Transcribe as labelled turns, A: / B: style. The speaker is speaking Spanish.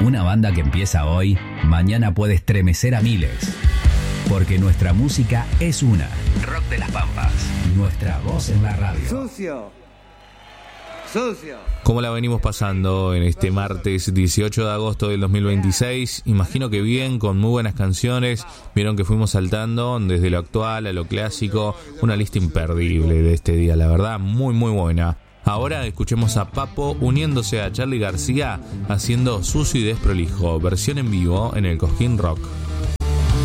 A: Una banda que empieza hoy, mañana puede estremecer a miles. Porque nuestra música es una. Rock de las Pampas. Nuestra voz en la radio.
B: Sucio.
C: ¿Cómo la venimos pasando en este martes 18 de agosto del 2026? Imagino que bien, con muy buenas canciones. Vieron que fuimos saltando desde lo actual a lo clásico. Una lista imperdible de este día, la verdad, muy muy buena. Ahora escuchemos a Papo uniéndose a Charly García haciendo Sucio y Desprolijo, versión en vivo en el Cosquín Rock.